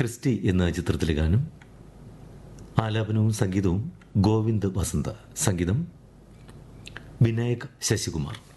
Christy എന്ന ചിത്രത്തിലെ ഗാനം. ആലാപനവും സംഗീതവും ഗോവിന്ദ് വസന്ത, സംഗീതം വിനായക് ശശികുമാർ.